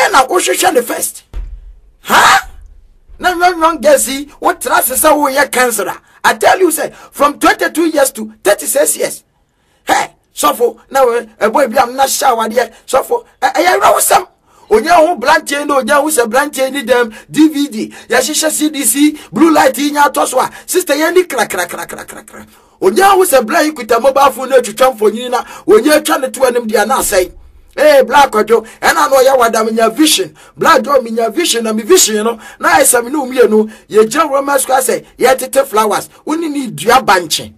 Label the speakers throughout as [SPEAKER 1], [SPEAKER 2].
[SPEAKER 1] and I will share the first. Huh? Now, young Gessie, what trust is our cancer? I tell you, say, from 22 years to 36 years. Hey, so for now, a boy, I'm not shower yet. So for I wrote some. Onya ho blanche no onya ho se blanche ni dem DVD ya hihye CDC blue light nya toso a sister ya ni kra onya ho se blanche kuta mobile phone na twetwa mfonyini na onya atwa ne to anim dia na asai black ojo ena no ya wadam nya vision black do nya vision na mi vision no na esam no mie no ye gira Roman square say ye tete flowers oni ni dua banche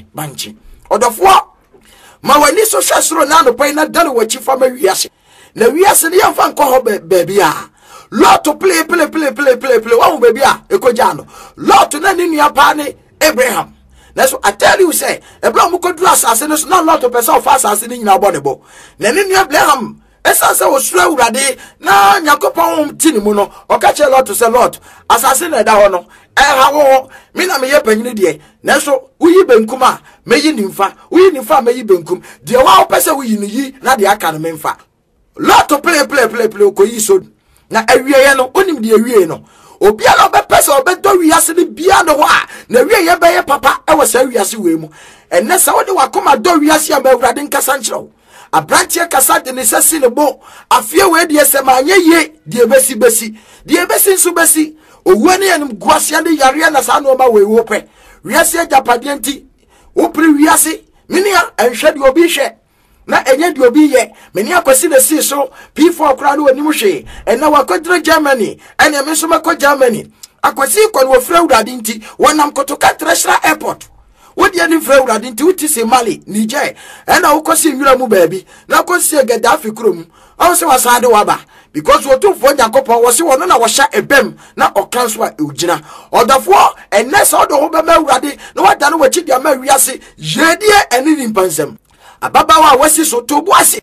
[SPEAKER 1] odofo ma wani so hwesoro na no pai na dale wachi fa ma wiase na wiase ne yamfa nko ho baby a lot to play wa baby a ekoja no lot na ni nua pa ne Abraham. That's what I tell you, say, a blow mu could dress as it's not lot of person fast as in your body bo. Then in your Abraham, as I was slow ready, now Yakopon Tinimuno, or catch a lot to say lot, assassin at Dahono, how Mina me yepen day. Naso, we ben kuma, may you nympha, we nympha may you benkum, the wow person we ye, not the academy fa. Lot to play, coiso. Na area no, onim the area no. Obiara be pese obedo wiase ne bia no wa na wie ye be ye papa e wasa wiase we mu enne sa wode wakoma do wiase am awurade nkasa nkyerɛw abrantie kasa de ne sesi ne bo afie we de esema anye ye de besi nso besi owu ne yanim guase de yare na sa no ma we wo pɛ wiase japade nti wo pri wiase minia enhwɛ de obi hwɛ na enye de obi ye meni akwasi na si so P4 kra no wani mu hwe ena wakodre Germany ena me so makɔ Germany akwasi kɔ no ofra urade nti wonam kotoka Treasure Airport wodi ani fra urade nti uti se Mali Niger ena wokosi nwura mu baabi na kosi Gaddafi krom awu se wasade waba because wotu fo Yakopon wo se wono na wo hya ebem na okanso a ugina odafo ena so do ho bema urade na wada no wachi dia ma wiase yedie eni nimpansem ababawa wasi so tobuase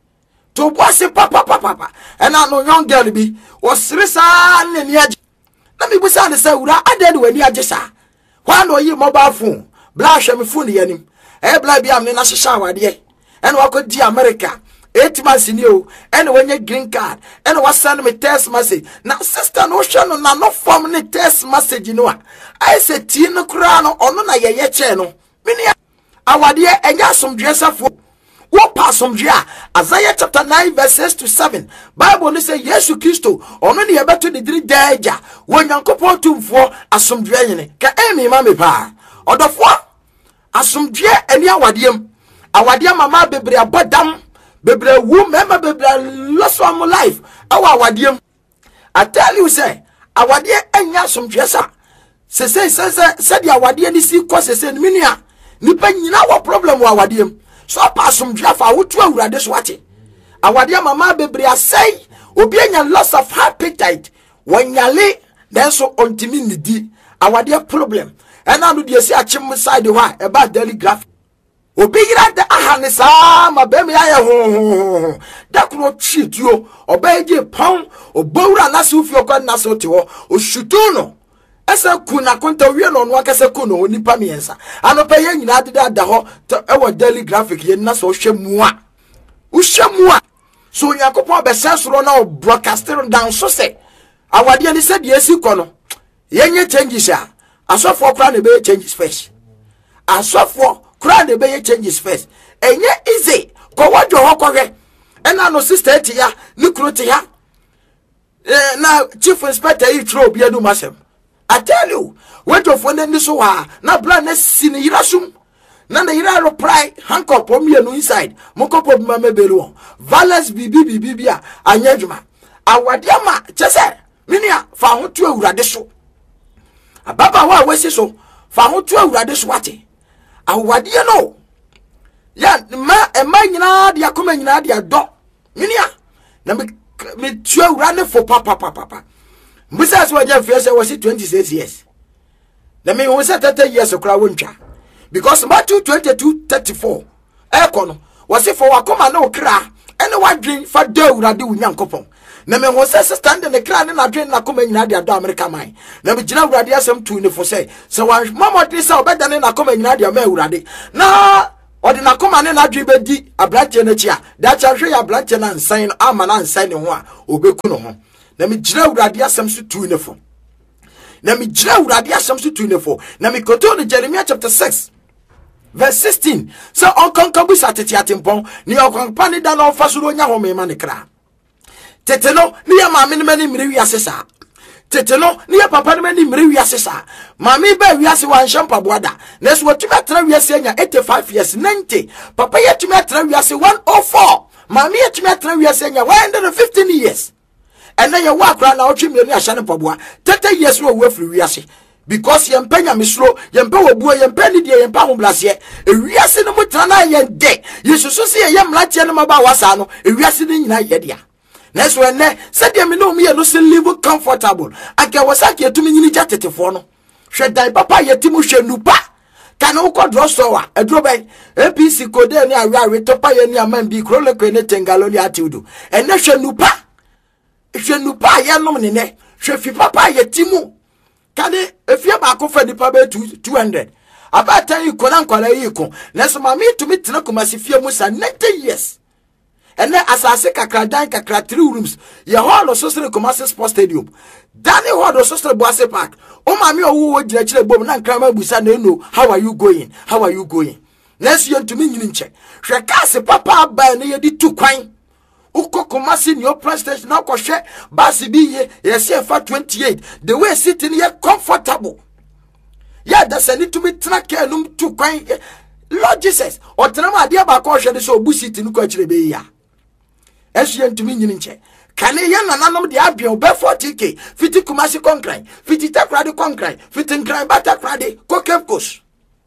[SPEAKER 1] papa ena no young girl bi osirisa ne ni age na mi busa ne sa wura adede wani age sa kwa no yi mobile phone bla hwe me phone yanim bla bi am ne na hyehyɛ awade ena wakodi America 8 months ni o ena wanya green card ena wasend me text message na sister no hwe no na no form ne text message no a I say ti no kura no ono na yeye che no mini awade enya asomdwesafo what passum jia Isaiah chapter 9 verses 7 Bible ni say Yesu Kristo ono ne yebeto de diri daja wonyankopon tumfo asomdwe yene ka emi ma me pa odofo asomdwe ani awade mama bebre abodam bebre wu mema bebre loss of my life awade I tell you say awade anya asomdwe sa se di awade ni si ko se minia nipa nyina wo problem wa awade so pasum dwafa wotu awurade so ate awade mama bebre asai obi anya loss of appetite wanyale then so ontimi nidi awade problem ena no de si achim side wa e ba daily graph obi yira de ahane sa ma be me aye ho da kuro twituo obaje pon obowura na se ofi okwa na se ote ho oshutuno esa kuna konta wie no no akase kuno onipa miensa anopa ye nyina adeda ho ewo daily graphic ye na so hwemua so Yakopon be sensoro na broadcasting down so say awade ni se de esi kono ye nye changes a asofo kra na be changes first enye easy ko wadwo ho kohwe ena no sister ti ya ni kro ti ya na chief inspector yi tro obi adu masem I tell you, wait of when this wa na blindness sin yirasum na na yira reply handcuff on me no inside mokop of mama belu violence bibia anyadwuma awadiama chese minia fa ho to awurade so ababa wa wesi so fa ho to awurade so wate awade no ya ma nyina de akoma nyina de ado minia na me to awurade for papa Mbusa so aja fiase was 26 years. Na me won say 30 years okra wontwa. Because Matthew 22:34 ekono was for wakoma na okra ene wadwen fa da awurade wunyankopon. Na me won say stand in the kra ne na dwen na koma nyina de ado America man. Na me gina awurade asem tu ne fo say wan mama de say obeda ne na koma nyina de ma awurade. Na odi na koma ne na dwe bedi abranche na chi a da cha hwe ya abranche na nsan ama na nsan ne ho a obeku no ho na me gira urade asem so tu ne fo na me gira urade asem so tu ne fo na me koto no Jeremiah chapter 6 verse 16 so onkonkabu satete atempon ni okonpa ne da na ofa so nya ho me ma ne kra tete no ni ya ma me ne mani miri wiase sa tete no ni ya papa ne mani miri wiase sa ma me ba wiase wan shampa boada na so tumi atra wiase nya 85 years 90 papa ya tumi atra wiase 104 ma me ya tumi atra wiase nya 115 years and then you walk around now tumi ni ahya ne paboa 30 years no we free wiase because yempa nyamesro yempa wobuo yempa ni die yempa homblase ewiase no mutra na yende yesusu se ye mlatie no maba wasa no ewiase ni nyina ye dia next when said dem no me no se live comfortable aka wasake etumi nyini jatetefo no hwedai papa yetimu hwenupa kana uko drosowa edro ben APC kode ni awe topa ye ni amambi kroleko ne tengaloli atiudu ene hwenupa ye nom ne ne hwefi papa yetimu kane efia ba ko fa nipa be 200 abata yi ko na nkwala yi ko neso ma me to me tena komasi fie musa 90 years ene asase kakra dan kakra 3 rooms ye hall so sere komasi sports stadium dani hall so sere boase park o ma me owo gira kire bom na nkra ma busa na eno how are you going neso ye to me nyini nche hwe kase papa ba na ye di tu kwan uko komasi ni open station na ko hwe basi bi ye yesi fa 28 the way sitting here comfortable ya da sani to me track enum tu kwan Lord Jesus o tenama ade ba ko hwe de so obusi tinu ko akire be ya esu ye ntumi nyini nche kane ye nananom de abia obe 40k fiti komasi konkran fiti takrade konkran fiti nkran bata krade kokepkos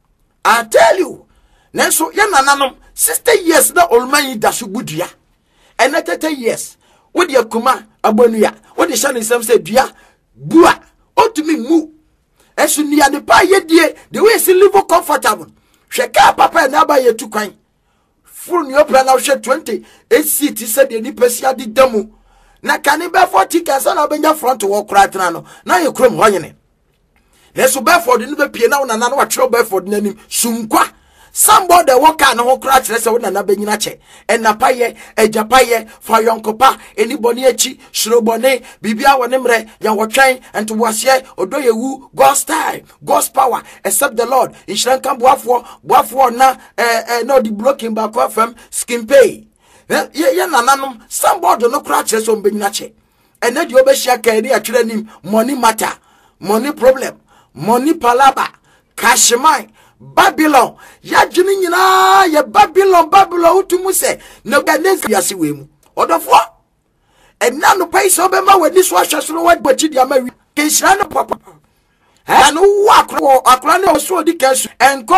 [SPEAKER 1] I tell you nenso ye nananom 60 years na olman da so budua and 30 years with your kuma abonuya what the shani some say dua bua otumi mu esu ni ade pa ye die the way se live comfortable hweka papa na ba ye tu kwan full ni opera na hwe 20 8 said the nipasia di damu na kane be 40 kasa na benya front wo kra tena no na ye krom hoyene leso Bedford ni be pie na na na wa tro Bedford nanim sunkwa somebody walk an ho kra kire se wona na banyina che enapaye ejapaye fa yonkopa anybody echi shrobone bibia wone mre ya wotwen ento wase odoyewu God's time God's power except the Lord inshran kan boafo na no the blocking back from skin pay ye nananom somebody no kra kire se banyina che ene de obehia kan ri atwere nim money matter money problem money palaba cashmine Babylon ya jini nyina ya Babylon utumu se Nebuchadnezzar yasi wemu odofo enna no paisa obema wani so ahwesoro wadbachi dia mawi kenhira no papa anu akra ne so di kansu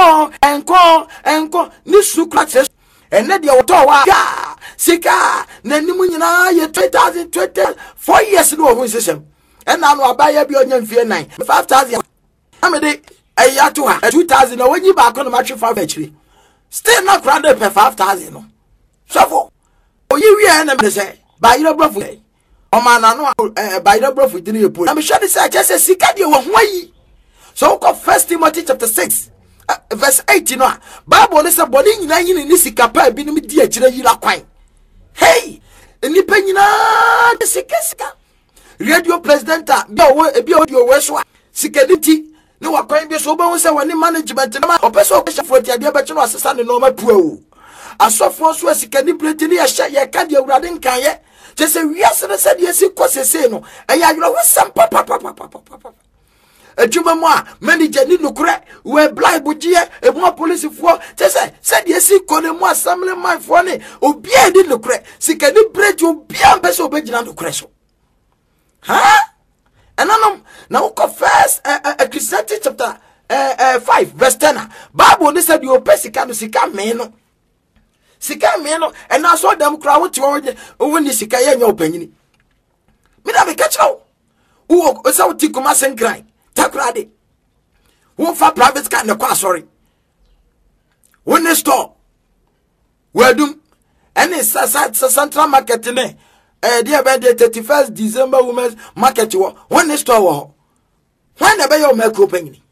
[SPEAKER 1] enko ni sukra tse enne dia woto wa sika nanimu nyina ye 2020 4 years no ho system enna no abaya bi onya mfie 9 5000 amede to her 2000 when you back on the match 5 actually still not grounded per 5000 no so for you and say by your brother o man no by your brother didn't you put I'm sure this I just say sika de wo hwayi so ko 1 Timothy chapter 6 verse 8 no Bible ne say body nyina yin ni sika pa bi nim di akire yira kwan hey ni pa nyina sika radio president bi o we so sika diti no wakwan bi so obo se woni management na opeso kwafo ti ade be che no asesa ne no ma puo asofo so asikani plate ni ye ka de awurade nkan ye che se wiase ne se de si kosese no eya yoro wesam papa ejuma mo a manager ni nukure we blind bugie emu police fo che se de si kone mo assembly man fo ne obi e di nukure sikani plate obi am be so obegina nukure so ha Ananom na uko first Ecclesiastes chapter 5 verse 10 Bible ni said you pesika no sika me no and na so dem kra wo ti wo ni sika ye nya opanyini me da me ka chiro wo so ti kuma senkran takrade wo fa private car na kwa sorry wo ni store wadum any central market ne dear by the 31st December women's market when the store when the bay of macro penny.